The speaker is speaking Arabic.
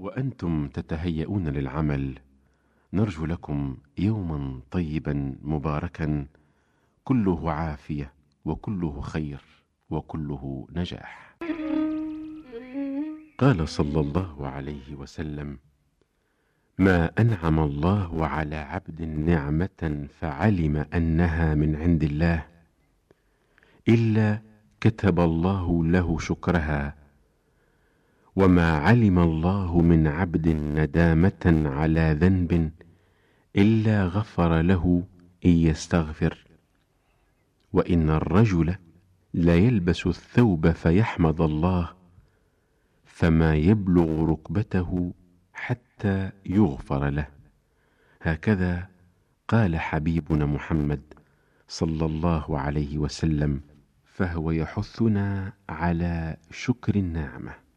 وأنتم تتهيئون للعمل، نرجو لكم يوما طيبا مباركا كله عافية وكله خير وكله نجاح. قال صلى الله عليه وسلم: ما أنعم الله على عبد نعمة فعلم أنها من عند الله إلا كتب الله له شكرها، وما علم الله من عبد ندامة على ذنب إلا غفر له إن يستغفر. وإن الرجل ليلبس الثوب فيحمد الله فما يبلغ ركبته حتى يغفر له. هكذا قال حبيبنا محمد صلى الله عليه وسلم، فهو يحثنا على شكر النعمة.